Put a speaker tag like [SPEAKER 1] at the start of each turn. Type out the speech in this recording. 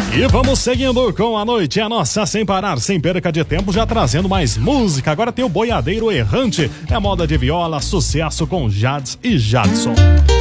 [SPEAKER 1] E vamos seguindo com a noite, a nossa sem parar, sem perca de tempo, já trazendo mais música. Agora tem o Boiadeiro Errante, é moda de viola, sucesso com Jades e Jadson.